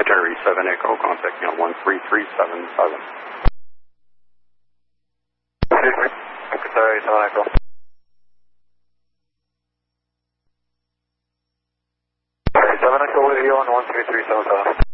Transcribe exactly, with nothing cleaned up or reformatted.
Secretary seven Echo, contact me on one three three seven seven. Secretary seven Echo. seven Echo with you on one three three seven seven.